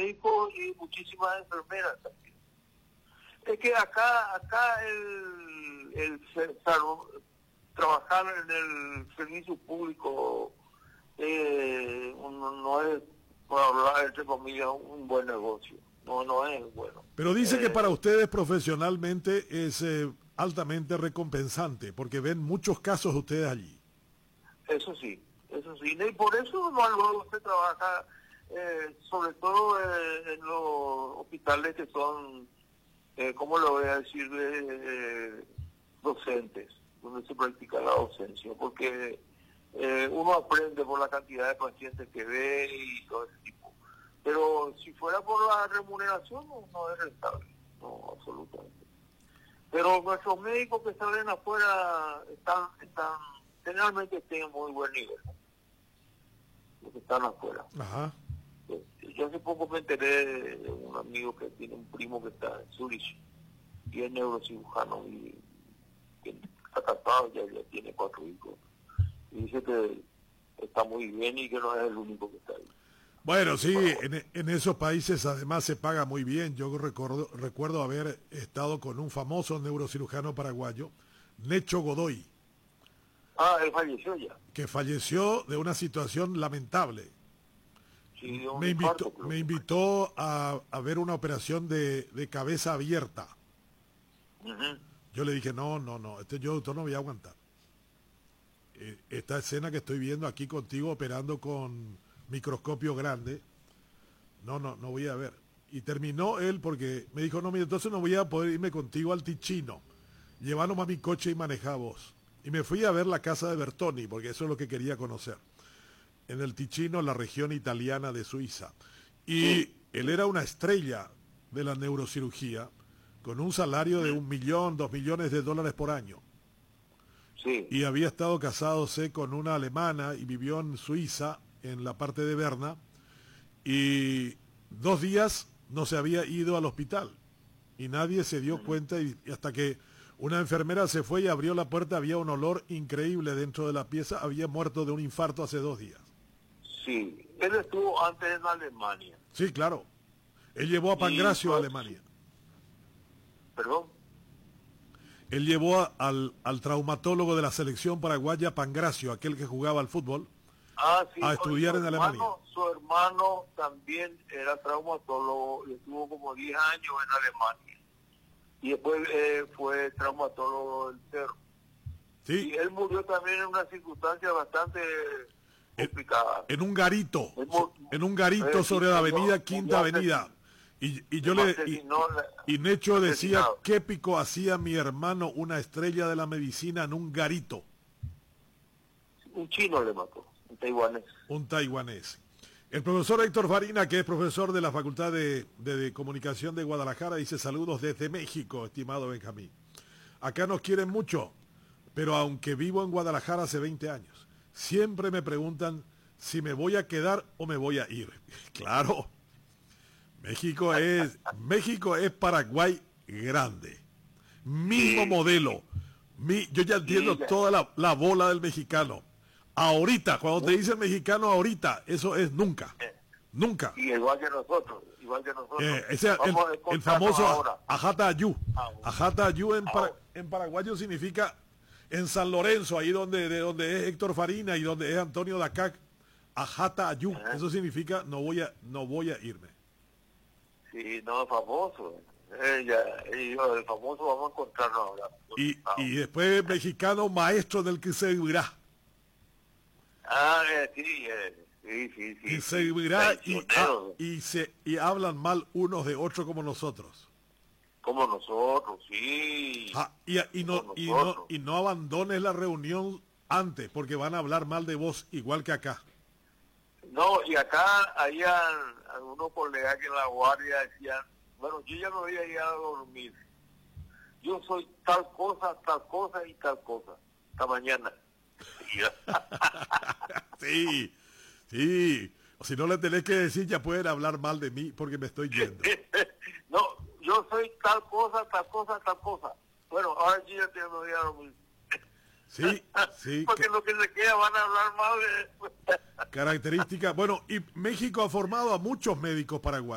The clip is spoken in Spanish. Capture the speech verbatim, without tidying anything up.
médicos y muchísimas enfermeras también. Es que acá, acá el, el, el trabajar en el servicio público eh, no, no es, por hablar entre comillas, un buen negocio. No, no es bueno. Pero dice eh, que para ustedes profesionalmente es eh, altamente recompensante, porque ven muchos casos de ustedes allí. Eso sí, eso sí. Y por eso no, luego usted trabaja, eh, sobre todo eh, en los hospitales que son, eh, ¿cómo lo voy a decir?, eh, docentes, donde se practica la docencia, porque eh, uno aprende por la cantidad de pacientes que ve y todo ese tipo. Pero si fuera por la remuneración, no, no es rentable, no, absolutamente. Pero nuestros médicos que salen afuera están, están generalmente tienen muy buen nivel, ¿no? Los que están afuera. Ajá. Yo hace poco me enteré de un amigo que tiene un primo que está en Zurich y es neurocirujano y que está casado, ya, ya tiene cuatro hijos. Y dice que está muy bien y que no es el único que está ahí. Bueno, sí, en, en esos países además se paga muy bien. Yo recuerdo, recuerdo haber estado con un famoso neurocirujano paraguayo, Necho Godoy. Ah, él falleció ya. Que falleció de una situación lamentable. Sí, de un me invitó, infarto, me invitó a, a ver una operación de, de cabeza abierta. Uh-huh. Yo le dije, no, no, no, este yo doctor no voy a aguantar. Eh, esta escena que estoy viendo aquí contigo operando con microscopio grande, no, no, no voy a ver. Y terminó él porque me dijo, no, mira, entonces no voy a poder irme contigo al Ticino. Llevanos a mi coche y manejá vos. Y me fui a ver la casa de Bertoni, porque eso es lo que quería conocer. En el Ticino, la región italiana de Suiza. Y sí, él era una estrella de la neurocirugía, con un salario de un millón, dos millones de dólares por año. Sí. Y había estado casado con una alemana y vivió en Suiza, en la parte de Berna, y dos días no se había ido al hospital. Y nadie se dio cuenta, y, y hasta que una enfermera se fue y abrió la puerta, había un olor increíble dentro de la pieza, había muerto de un infarto hace dos días. Sí, él estuvo antes en Alemania. Sí, claro. Él llevó a Pangracio a Alemania. ¿Perdón? Él llevó a, al, al traumatólogo de la selección paraguaya, Pangracio, aquel que jugaba al fútbol, ah, sí, a estudiar en hermano, Alemania. Su hermano también era traumatólogo y estuvo como diez años en Alemania. Y después eh, fue traumatólogo del Cerro. Sí. Y él murió también en una circunstancia bastante complicada. En, en un garito, Muy, en un garito eh, sobre sí, la avenida no, Quinta Avenida. Y, y yo le y, y Necho decía, qué pico hacía mi hermano, una estrella de la medicina, en un garito. Un chino le mató, un taiwanés. Un taiwanés. El profesor Héctor Farina, que es profesor de la Facultad de, de, de Comunicación de Guadalajara, dice saludos desde México, estimado Benjamín. Acá nos quieren mucho, pero aunque vivo en Guadalajara hace veinte años, siempre me preguntan si me voy a quedar o me voy a ir. Claro, México es, México es Paraguay grande. Mismo sí. modelo. Mi, yo ya entiendo sí, ya. toda la, la bola del mexicano. Ahorita, cuando te dicen mexicano ahorita, eso es nunca. Eh, nunca. Y igual que nosotros, igual que nosotros. Eh, ese, el, el famoso Ajata Ayú. Ajata Ayú en, para, en paraguayo significa en San Lorenzo, ahí donde, de donde es Héctor Farina y donde es Antonio Dacac. Ajata Ayú. Uh-huh. Eso significa no voy a, no voy a irme. Sí, no, famoso. Eh, ya, yo, el famoso vamos a encontrarnos ahora. Y, y después mexicano maestro del que se vivirá. Ah, eh, sí, eh, sí, sí, sí. Y se vivirá y, ah, y, se, y hablan mal unos de otros como nosotros. Como nosotros, sí. Ah, y, y, no, y, no, y no abandones la reunión antes, porque van a hablar mal de vos igual que acá. No, y acá habían algunos colegas que en la guardia decían, bueno, yo ya me voy a ir a dormir. Yo soy tal cosa, tal cosa y tal cosa. Hasta mañana. Sí, sí. O si no le tenés que decir, ya pueden hablar mal de mí porque me estoy yendo. No, yo soy tal cosa, tal cosa, tal cosa. Bueno, ahora yo ya te me voy a dormir. Sí, sí. Porque que... lo que se queda van a hablar mal de... Característica. Bueno, y México ha formado a muchos médicos paraguayos.